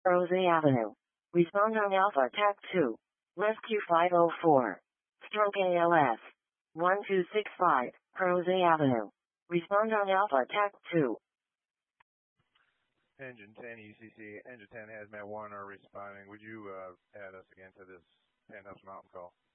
Rose Avenue. Respond on Alpha TAC 2. Rescue 504. Stroke ALS. 1265, Rose Avenue. Respond on Alpha TAC 2. Engine 10 ECC, Engine 10 Hazmat Warner responding. Would you add us again to this Penthouse Mountain call?